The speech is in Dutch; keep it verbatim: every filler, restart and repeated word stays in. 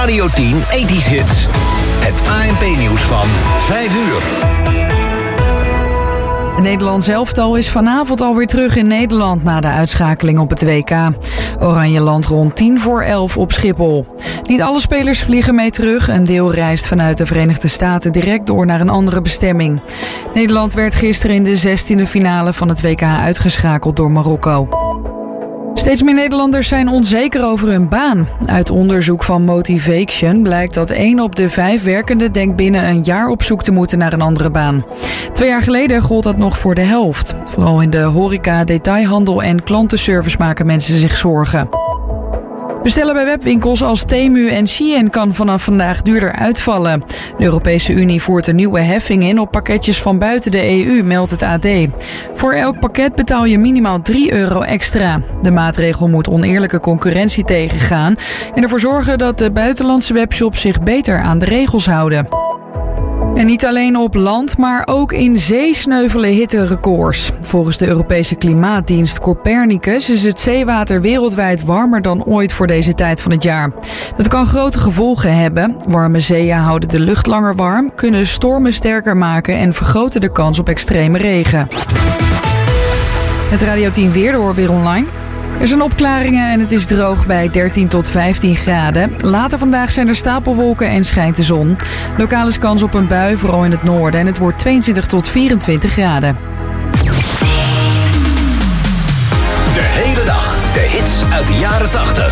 Radio tien ethisch hits. Het A N P-nieuws van vijf uur. Het Nederlands elftal is vanavond alweer terug in Nederland na de uitschakeling op het W K. Oranje landt rond tien voor elf op Schiphol. Niet alle spelers vliegen mee terug. Een deel reist vanuit de Verenigde Staten direct door naar een andere bestemming. Nederland werd gisteren in de zestiende finale van het W K uitgeschakeld door Marokko. Steeds meer Nederlanders zijn onzeker over hun baan. Uit onderzoek van Motivation blijkt dat één op de vijf werkenden denkt binnen een jaar op zoek te moeten naar een andere baan. Twee jaar geleden gold dat nog voor de helft. Vooral in de horeca, detailhandel en klantenservice maken mensen zich zorgen. Bestellen bij webwinkels als Temu en Shein kan vanaf vandaag duurder uitvallen. De Europese Unie voert een nieuwe heffing in op pakketjes van buiten de E U, meldt het A D. Voor elk pakket betaal je minimaal drie euro extra. De maatregel moet oneerlijke concurrentie tegengaan en ervoor zorgen dat de buitenlandse webshops zich beter aan de regels houden. En niet alleen op land, maar ook in zee sneuvelen hitterecords. Volgens de Europese klimaatdienst Copernicus is het zeewater wereldwijd warmer dan ooit voor deze tijd van het jaar. Dat kan grote gevolgen hebben. Warme zeeën houden de lucht langer warm, kunnen stormen sterker maken en vergroten de kans op extreme regen. Het Radio tien weer door weer online. Er zijn opklaringen en het is droog bij dertien tot vijftien graden. Later vandaag zijn er stapelwolken en schijnt de zon. Lokaal is kans op een bui, vooral in het noorden. En het wordt tweeëntwintig tot vierentwintig graden. De hele dag de hits uit de jaren tachtig,